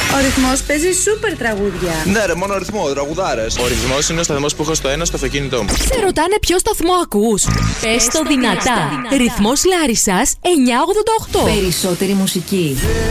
Ο Ρυθμός παίζει σούπερ τραγούδια. Ναι, ρε, μόνο ρυθμό, τραγουδάρες. Ο Ρυθμός είναι ο σταθμός που έχω στο ένα στο αυτοκίνητό μου. Σε ρωτάνε ποιο σταθμό ακούς. Πες το δυνατά. Ρυθμός Λάρισσας 988. Περισσότερη μουσική.